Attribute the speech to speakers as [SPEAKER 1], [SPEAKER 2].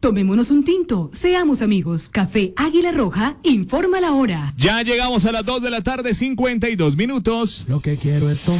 [SPEAKER 1] Tomémonos un tinto, seamos amigos. Café Águila Roja, informa la hora.
[SPEAKER 2] Ya llegamos a las 2 de la tarde, 52 minutos.
[SPEAKER 3] Lo que quiero es tomar.